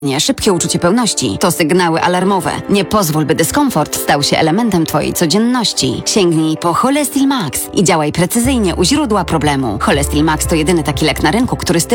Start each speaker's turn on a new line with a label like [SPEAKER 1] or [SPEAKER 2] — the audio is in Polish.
[SPEAKER 1] Szybkie uczucie pełności to sygnały alarmowe. Nie pozwól, by dyskomfort stał się elementem Twojej codzienności. Sięgnij po Holestil Max i działaj precyzyjnie u źródła problemu. Holestil Max to jedyny taki lek na rynku, który